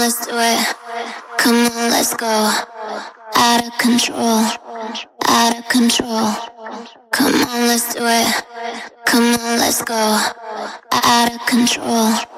let's do it. Come on, let's go. Out of control, out of control. Come on, let's do it. Come on, let's go. Out of control.